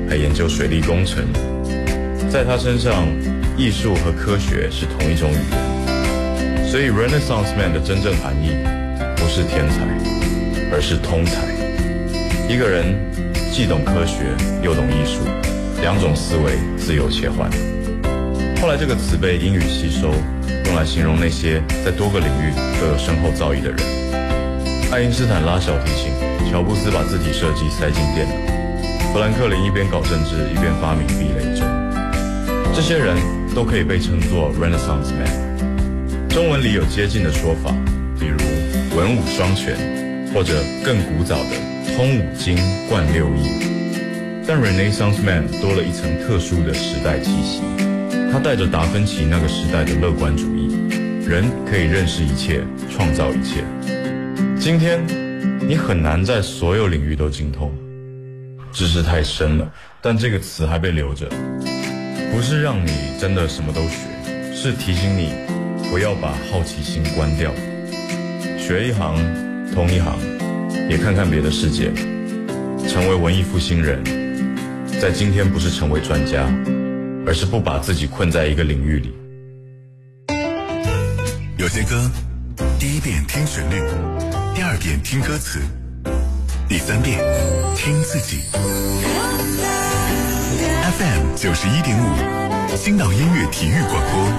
还研究水利工程。在他身上，艺术和科学是同一种语言。所以 Renaissance Man 的真正含义不是天才，而是通才。一个人既懂科学又懂艺术，两种思维自由切换。后来这个词被英语吸收，用来形容那些在多个领域都有深厚造诣的人。爱因斯坦拉小提琴，乔布斯把字体设计塞进电脑，富兰克林一边搞政治一边发明避雷针。这些人都可以被称作 Renaissance Man。中文里有接近的说法，比如文武双全，或者更古早的通五经贯六艺。但 Renaissance Man 多了一层特殊的时代气息，他带着达芬奇那个时代的乐观主义，人可以认识一切，创造一切。今天你很难在所有领域都精通，知识太深了，但这个词还被留着，不是让你真的什么都学，是提醒你不要把好奇心关掉，学一行通一行，也看看别的世界，成为文艺复兴人。在今天不是成为专家，而是不把自己困在一个领域里。 有些歌第一遍听旋律，第二遍听歌词，第三遍听自己。 FM 91.5青岛音乐体育广播，